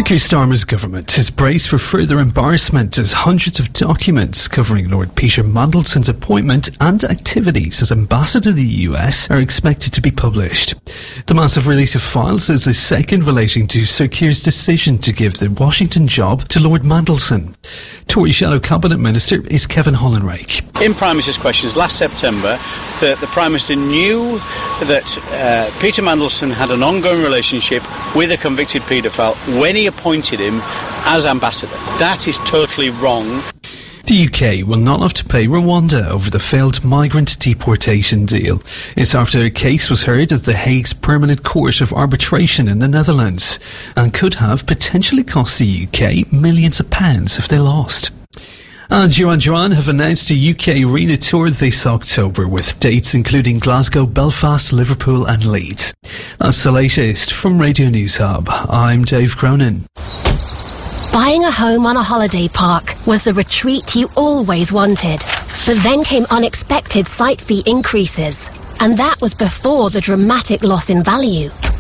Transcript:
Keir Starmer's government is braced for further embarrassment as hundreds of documents covering Lord Peter Mandelson's appointment and activities as ambassador to the US are expected to be published. The massive release of files is the second relating to Sir Keir's decision to give the Washington job to Lord Mandelson. Tory Shadow Cabinet Minister is Kevin Hollinrake. In Prime Minister's questions last September, the Prime Minister knew that Peter Mandelson had an ongoing relationship with a convicted paedophile when he appointed him as ambassador. That is totally wrong. The UK will not have to pay Rwanda over the failed migrant deportation deal. It's after a case was heard at The Hague's Permanent Court of Arbitration in the Netherlands and could have potentially cost the UK millions of pounds if they lost. And Duran Duran have announced a UK arena tour this October with dates including Glasgow, Belfast, Liverpool and Leeds. That's the latest from Radio News Hub. I'm Dave Cronin. Buying a home on a holiday park was the retreat you always wanted. But then came unexpected site fee increases. And that was before the dramatic loss in value.